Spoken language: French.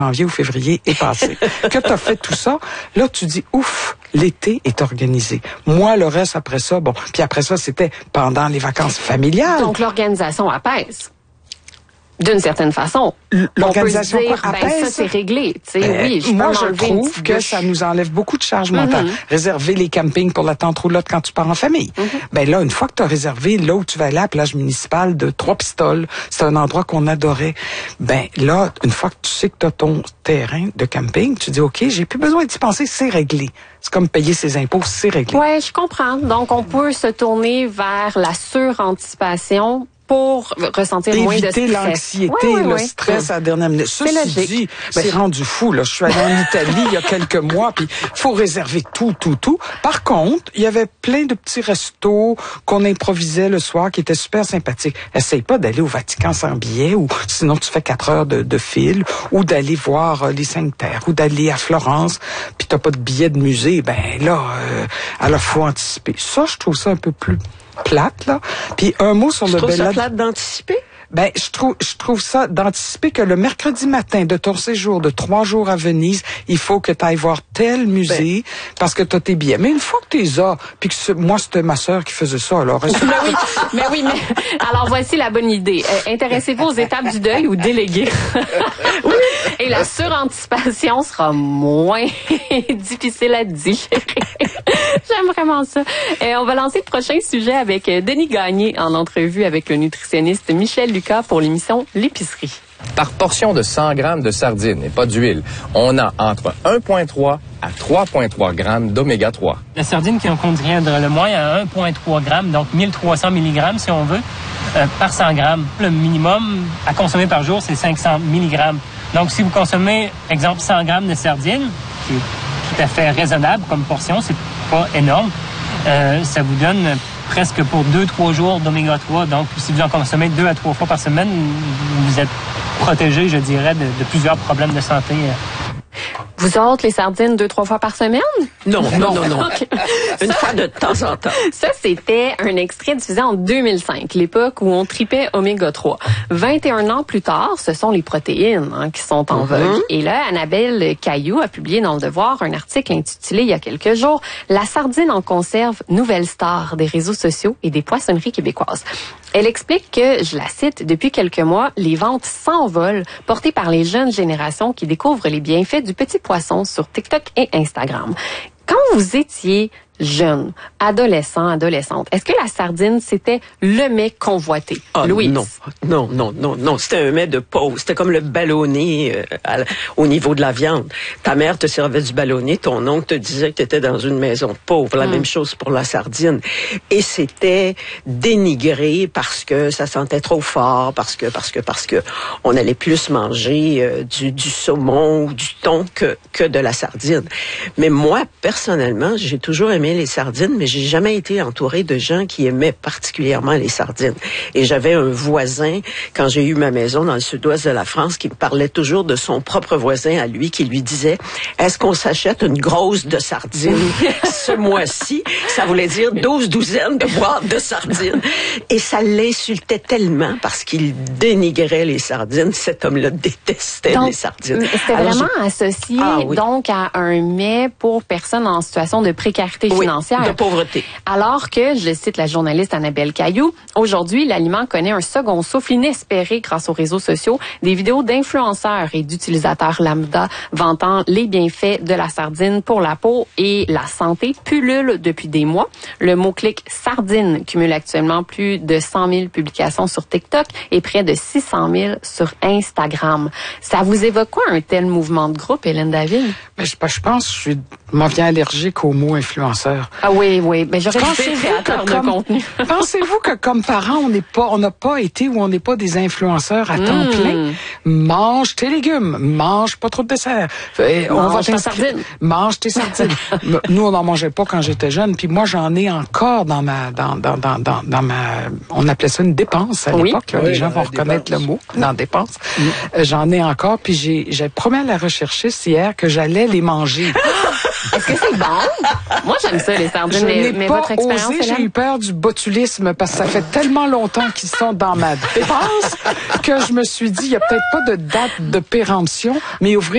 janvier ou février est passé. Que tu as fait tout ça, là, tu dis, ouf, l'été est organisé. Moi, le reste après ça, bon, puis après ça, c'était pendant les vacances familiales. Donc, l'organisation apaise. D'une certaine façon. L'organisation on peut se dire, apaise. ça, c'est réglé. Oui, moi, je trouve que ça nous enlève beaucoup de charges mentales. Réserver les campings pour la tente roulotte quand tu pars en famille. Ben là, une fois que tu as réservé là où tu vas aller à la plage municipale de Trois-Pistoles, c'est un endroit qu'on adorait. Ben là, une fois que tu sais que tu as ton terrain de camping, tu dis, OK, j'ai plus besoin d'y penser, c'est réglé. C'est comme payer ses impôts, c'est réglé. Oui, je comprends. Donc, on peut se tourner vers la suranticipation pour ressentir moins de stress. Éviter l'anxiété, le stress à la dernière minute. Ceci dit, c'est rendu fou, là. Je suis allée en Italie il y a quelques mois, puis il faut réserver tout. Par contre, il y avait plein de petits restos qu'on improvisait le soir qui étaient super sympathiques. Essaye pas d'aller au Vatican sans billet, ou sinon tu fais 4 heures de fil, ou d'aller voir les Cinq Terres, ou d'aller à Florence, puis t'as pas de billet de musée. Ben là, alors faut anticiper. Ça, je trouve ça un peu plus plate, là. Puis un mot sur le Bellade. Tu trouves ça plate d'anticiper? Ben, je trouve ça d'anticiper que le mercredi matin de ton séjour de 3 jours à Venise, il faut que tu ailles voir tel musée parce que tu as tes billets. Mais une fois que tu les as, puis que moi, c'était ma sœur qui faisait ça, alors... mais alors voici la bonne idée. Intéressez-vous aux étapes du deuil ou déléguez. Et la suranticipation sera moins difficile à digérer. J'aime vraiment ça. On va lancer le prochain sujet avec Denis Gagné en entrevue avec le nutritionniste Michel Lucas pour l'émission L'épicerie. Par portion de 100 grammes de sardines et pas d'huile, on a entre 1,3 à 3,3 grammes d'oméga 3. La sardine qui en contiendra le moins à 1,3 grammes, donc 1300 milligrammes si on veut, par 100 grammes. Le minimum à consommer par jour, c'est 500 milligrammes. Donc si vous consommez, exemple, 100 grammes de sardines, qui est tout à fait raisonnable comme portion, c'est pas énorme, ça vous donne presque pour 2-3 jours d'oméga 3. Donc, si vous en consommez 2 à 3 fois par semaine, vous êtes protégé, je dirais, de plusieurs problèmes de santé. Vous autres, les sardines 2-3 fois par semaine? Non. Une fois de temps en temps. Ça, c'était un extrait diffusé en 2005, l'époque où on tripait oméga 3. 21 ans plus tard, ce sont les protéines qui sont en vogue. Et là, Annabelle Caillou a publié dans Le Devoir un article intitulé il y a quelques jours « La sardine en conserve, nouvelle star des réseaux sociaux et des poissonneries québécoises ». Elle explique que, je la cite, depuis quelques mois, les ventes s'envolent, portées par les jeunes générations qui découvrent les bienfaits du petit poisson sur TikTok et Instagram. Quand vous étiez jeune, adolescente, est-ce que la sardine, c'était le mets convoité? Louise? Non. C'était un mets de pauvre. C'était comme le ballonné au niveau de la viande. Ta mère te servait du ballonné, ton oncle te disait que tu étais dans une maison pauvre. La même chose pour la sardine. Et c'était dénigré parce que ça sentait trop fort, parce que on allait plus manger du saumon ou du thon que de la sardine. Mais moi, personnellement, j'ai toujours aimé les sardines, mais j'ai jamais été entourée de gens qui aimaient particulièrement les sardines. Et j'avais un voisin, quand j'ai eu ma maison dans le sud-ouest de la France, qui me parlait toujours de son propre voisin à lui, qui lui disait « Est-ce qu'on s'achète une grosse de sardines ce mois-ci? » Ça voulait dire 12 douzaines de boîtes de sardines. Et ça l'insultait tellement parce qu'il dénigrait les sardines. Cet homme-là détestait les sardines. C'était vraiment associé donc à un mets pour personnes en situation de précarité financière. De pauvreté. Alors que, je cite la journaliste Annabelle Caillou, aujourd'hui, l'aliment connaît un second souffle inespéré grâce aux réseaux sociaux. Des vidéos d'influenceurs et d'utilisateurs lambda vantant les bienfaits de la sardine pour la peau et la santé pullulent depuis des mois. Le mot-clic sardine cumule actuellement plus de 100 000 publications sur TikTok et près de 600 000 sur Instagram. Ça vous évoque quoi un tel mouvement de groupe, Hélène David? Ben, je pense que je m'en viens allergique au mot influenceur. Ah oui. Ben, j'aurais dit créateur de contenu. Pensez-vous que comme parents, on n'a pas été ou on n'est pas des influenceurs à temps plein? Mange tes légumes, mange pas trop de dessert. Mange tes sardines. Nous, on n'en mangeait pas quand j'étais jeune, puis moi, j'en ai encore dans ma, on appelait ça une dépense à l'époque. Les gens vont reconnaître le mot, dans dépense. J'en ai encore, puis j'ai promis à la recherchiste hier que j'allais les manger. Est-ce que c'est bon? Moi, j'aime ça, les sardines. Mais votre expérience, j'ai eu peur du botulisme parce que ça fait tellement longtemps qu'ils sont dans ma dépense que je me suis dit, il n'y a peut-être pas de date de péremption, mais ouvrir